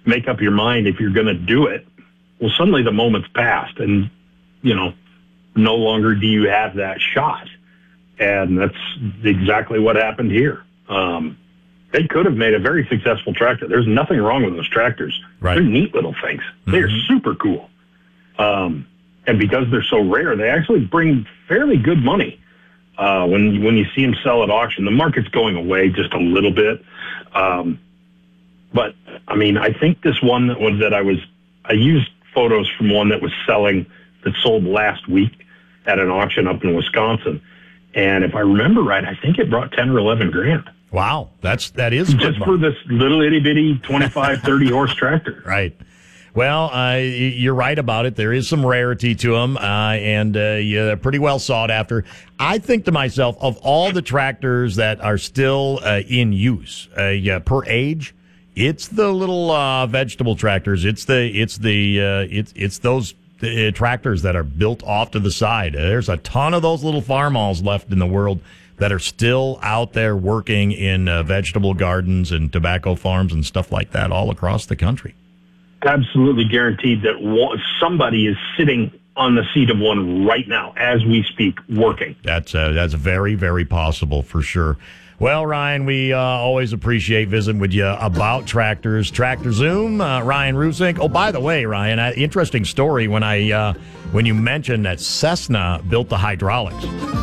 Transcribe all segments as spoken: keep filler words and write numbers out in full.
make up your mind if you're going to do it, well, suddenly the moment's passed, and, you know, no longer do you have that shot. And that's exactly what happened here. Um, they could have made a very successful tractor. There's nothing wrong with those tractors. Right. They're neat little things. Mm-hmm. They're super cool. Um, and because they're so rare, they actually bring fairly good money uh, when, when you see them sell at auction. The market's going away just a little bit. Um, but, I mean, I think this one that was that I was, I used photos from one that was selling, that sold last week at an auction up in Wisconsin. And if I remember right, I think it brought ten or eleven grand. Wow, that's that is just for this little itty bitty twenty-five, thirty horse tractor. Right. Well, uh, you're right about it. There is some rarity to them, uh, and uh, yeah, they're pretty well sought after. I think to myself, of all the tractors that are still uh, in use uh, yeah, per age, it's the little uh, vegetable tractors. It's the it's the uh, it's it's those. The tractors that are built off to the side. There's a ton of those little farmalls left in the world that are still out there working in uh, vegetable gardens and tobacco farms and stuff like that all across the country. Absolutely guaranteed that one, somebody is sitting on the seat of one right now as we speak, working. That's uh, that's very, very possible for sure. Well, Ryan, we uh, always appreciate visiting with you about tractors. Tractor Zoom, uh, Ryan Rusink. Oh, by the way, Ryan, uh, interesting story when I uh, when you mentioned that Cessna built the hydraulics.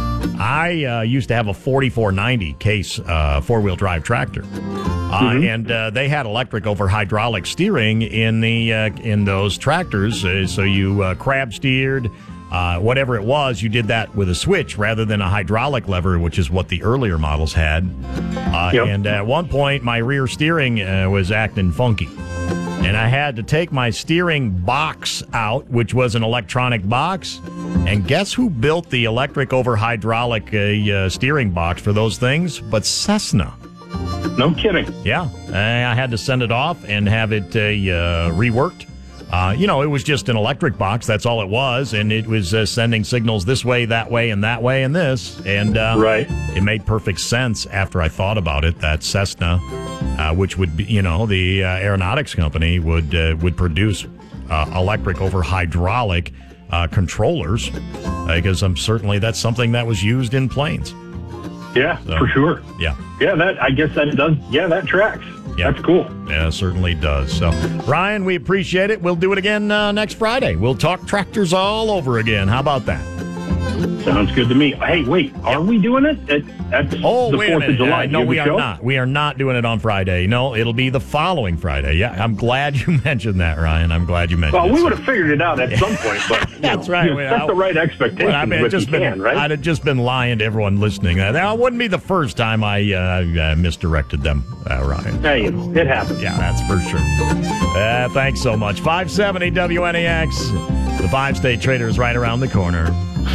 I uh, used to have a forty-four ninety Case uh, four-wheel drive tractor, uh, mm-hmm. and uh, they had electric over hydraulic steering in the uh, in those tractors. Uh, so you uh, crab steered. Uh, whatever it was, you did that with a switch rather than a hydraulic lever, which is what the earlier models had. Uh, yep. And at one point, my rear steering uh, was acting funky. And I had to take my steering box out, which was an electronic box. And guess who built the electric over hydraulic uh, uh, steering box for those things? But Cessna. No kidding. Yeah. I had to send it off and have it uh, uh, reworked. Uh, you know, it was just an electric box. That's all it was. And it was uh, sending signals this way, that way, and that way, and this. And uh, right. It made perfect sense after I thought about it that Cessna, uh, which would be, you know, the uh, aeronautics company, would uh, would produce uh, electric over hydraulic uh, controllers, because I'm certainly that's something that was used in planes. Yeah, so, for sure. Yeah. Yeah, that I guess that does. Yeah, that tracks. Yeah. That's cool. Yeah, it certainly does. So, Ryan, we appreciate it. We'll do it again uh, next Friday. We'll talk tractors all over again. How about that? Sounds good to me. Hey, wait, are we doing it? At, at oh, the wait fourth a minute. of July? Uh, no, we are show? not. We are not doing it on Friday. No, it'll be the following Friday. Yeah, I'm glad you mentioned that, Ryan. I'm glad you mentioned well, it. Well, we so. would have figured it out at some point, but you that's know, right. You set the right expectations well, I mean, with just you been, can, right? I'd have just been lying to everyone listening. Uh, that wouldn't be the first time I uh, uh, misdirected them, uh, Ryan. Hey, you know, it happens. Yeah, that's for sure. Uh, thanks so much. five seventy W N E X. The five-state trader is right around the corner.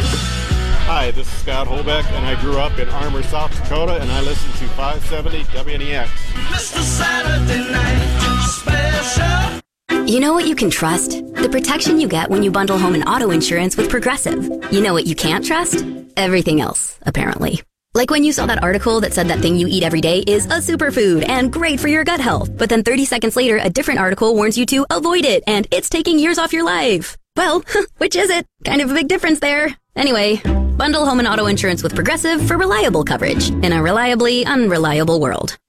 Hi, this is Scott Holbeck, and I grew up in Armour, South Dakota, and I listen to five seventy W N E X. Mister Saturday Night Special. You know what you can trust? The protection you get when you bundle home and auto insurance with Progressive. You know what you can't trust? Everything else, apparently. Like when you saw that article that said that thing you eat every day is a superfood and great for your gut health, but then thirty seconds later, a different article warns you to avoid it, and it's taking years off your life. Well, which is it? Kind of a big difference there. Anyway, bundle home and auto insurance with Progressive for reliable coverage in a reliably unreliable world.